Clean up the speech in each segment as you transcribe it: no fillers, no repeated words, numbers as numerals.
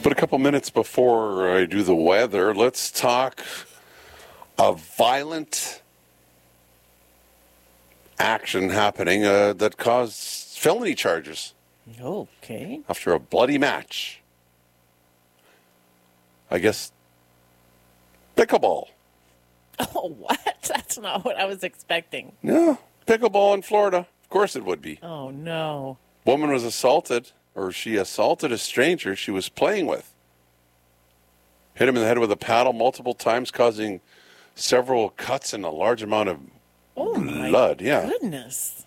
But a couple minutes before I do the weather, let's talk a violent action happening that caused felony charges Okay. after a bloody match. I guess pickleball. Oh, what? That's not what I was expecting. Yeah, pickleball in Florida. Of course it would be. Oh, no. Woman was assaulted, or she assaulted a stranger she was playing with. Hit him in the head with a paddle multiple times, causing several cuts and a large amount of blood. Yeah. Goodness.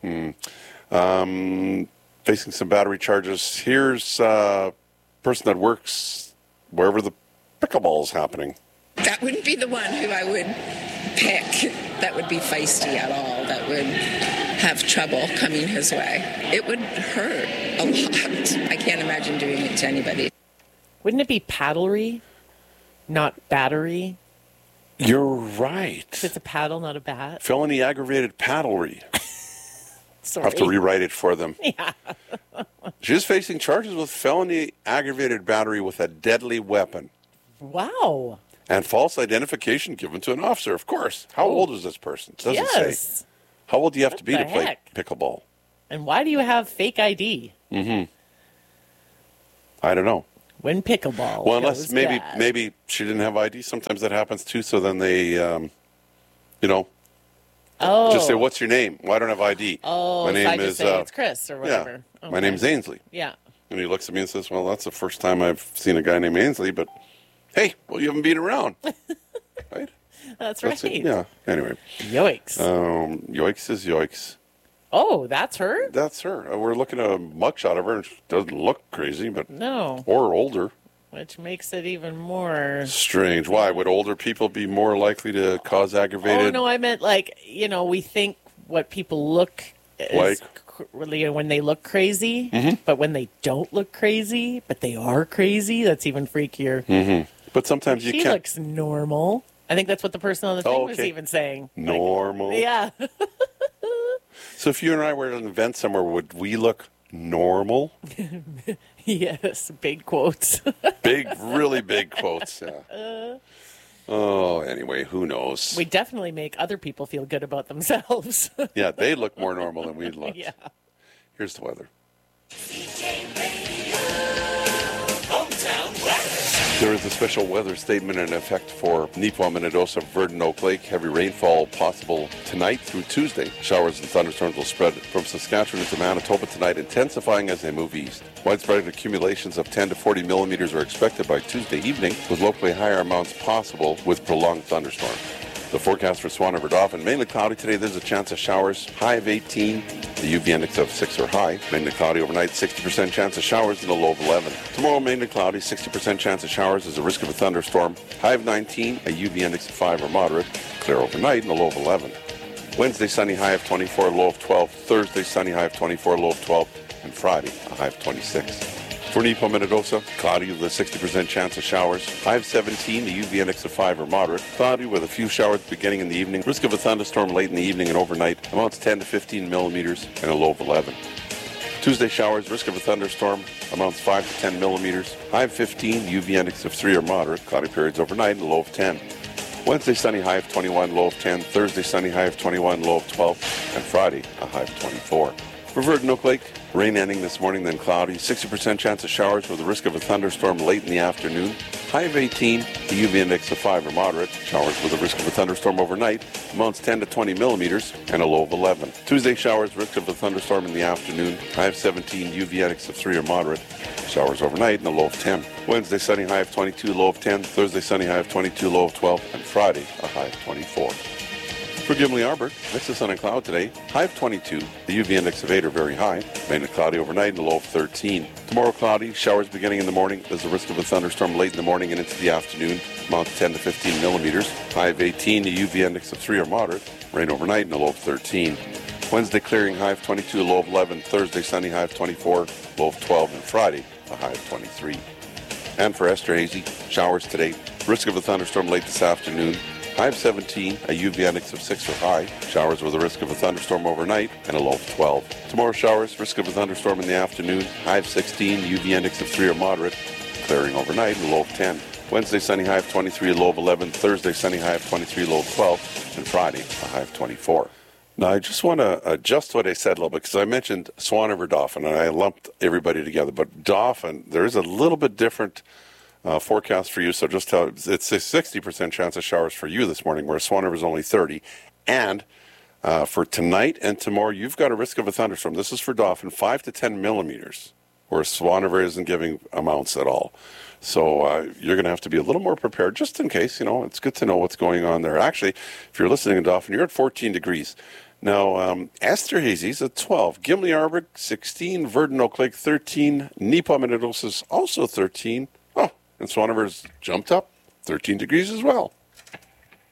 Facing some battery charges. Here's a person that works wherever the pickleball is happening. That wouldn't be the one who I would pick that would be feisty at all, that would have trouble coming his way. It would hurt a lot. I can't imagine doing it to anybody. Wouldn't it be paddlery, not battery? You're right. It's a paddle, not a bat. Felony aggravated paddlery. Sorry. I'll have to rewrite it for them. Yeah. She's facing charges with felony aggravated battery with a deadly weapon Wow. and false identification given to an officer, of course. How old is this person? It doesn't say. Yes. How old do you have to be What to the play heck? pickleball? And why do you have fake ID I don't know. when pickleball Well, unless goes maybe bad? maybe she didn't have ID. Sometimes that happens too. So then they, Oh. just say, "What's your name?" Well, I don't have ID. Oh, my so name I just is say it's Chris or whatever. Yeah, my name's Ainsley. Yeah. And he looks at me and says, "Well, that's the first time I've seen a guy named Ainsley, but hey, well, you haven't been around, right?" That's right. That's it. Yeah. Anyway, Yoicks. yoicks is yoicks. Oh, that's her? That's her. We're looking at a mugshot of her, and she doesn't look crazy, but No. or older. Which makes it even more. Strange. Why would older people be more likely to cause aggravated? Oh, no, I meant we think what people look is really when they look crazy, but when they don't look crazy, but they are crazy, that's even freakier. But sometimes you She can't. looks normal. I think that's what the person on the thing Oh, was okay. even saying. Normal. Yeah. So if you and I were at an event somewhere, would we look normal? Yes. Big quotes. Big, really big quotes. Yeah. Oh, anyway, who knows? We definitely make other people feel good about themselves. Yeah, they look more normal than we look. Yeah. Here's the weather. There is a special weather statement in effect for Neepawa, Minnedosa, Verdon, Oak Lake. Heavy rainfall possible tonight through Tuesday. Showers and thunderstorms will spread from Saskatchewan into Manitoba tonight, intensifying as they move east. Widespread accumulations of 10 to 40 millimeters are expected by Tuesday evening, with locally higher amounts possible with prolonged thunderstorms. The forecast for Swan River Dauphin, mainly cloudy today. There's a chance of showers. High of 18. The UV index of 6 or high. Mainly cloudy overnight. 60% chance of showers and a low of 11. Tomorrow, mainly cloudy. 60% chance of showers. There's a risk of a thunderstorm. High of 19. A UV index of 5 or moderate. Clear overnight and a low of 11. Wednesday, sunny, high of 24, low of 12. Thursday, sunny, high of 24, low of 12. And Friday, a high of 26. For Neepawa, Minnedosa, cloudy with a 60% chance of showers. High of 17, the UV index of 5 or moderate. Cloudy with a few showers beginning in the evening. Risk of a thunderstorm late in the evening and overnight. Amounts 10 to 15 millimeters and a low of 11. Tuesday showers, risk of a thunderstorm. Amounts 5 to 10 millimeters. High of 15, UV index of 3 or moderate. Cloudy periods overnight and a low of 10. Wednesday, sunny, high of 21, low of 10. Thursday, sunny, high of 21, low of 12. And Friday, a high of 24. For Verdon, Oak Lake, rain ending this morning, then cloudy. 60% chance of showers with a risk of a thunderstorm late in the afternoon. High of 18, the UV index of 5 or moderate. Showers with a risk of a thunderstorm overnight. Amounts 10 to 20 millimeters and a low of 11. Tuesday showers, risk of a thunderstorm in the afternoon. High of 17, UV index of 3 or moderate. Showers overnight and a low of 10. Wednesday, sunny, high of 22, low of 10. Thursday, sunny, high of 22, low of 12. And Friday, a high of 24. For Gimli Arbor, mix of sun and cloud today. High of 22. The UV index of 8 or very high. Mainly cloudy overnight and a low of 13. Tomorrow cloudy. Showers beginning in the morning. There's a risk of a thunderstorm late in the morning and into the afternoon. Amount 10 to 15 millimeters. High of 18. The UV index of 3 or moderate. Rain overnight and a low of 13. Wednesday clearing. High of 22. Low of 11. Thursday sunny. High of 24. Low of 12. And Friday a high of 23. And for Esterhazy, showers today. Risk of a thunderstorm late this afternoon. High of 17, a UV index of 6 or high. Showers with a risk of a thunderstorm overnight and a low of 12. Tomorrow showers, risk of a thunderstorm in the afternoon. High of 16, UV index of 3 or moderate. clearing overnight, a low of 10. Wednesday, sunny high of 23, low of 11. Thursday, sunny high of 23, low of 12. And Friday, a high of 24. Now, I just want to adjust what I said a little bit because I mentioned Swan River Dauphin, and I lumped everybody together. But Dauphin, there is a little bit different forecast for you. So just tell it's a 60% chance of showers for you this morning, whereas Swan River is only 30. And for tonight and tomorrow, you've got a risk of a thunderstorm. This is for Dauphin, 5 to 10 millimeters, whereas Swan River isn't giving amounts at all. So you're going to have to be a little more prepared just in case. It's good to know what's going on there. Actually, if you're listening in Dauphin, you're at 14 degrees. Now, Esterhazy's at 12. Gimli Arbor, 16. Verdun Oak Lake, 13. Neepaw Minnedosa is also 13. Oh, and Swan River's jumped up 13 degrees as well.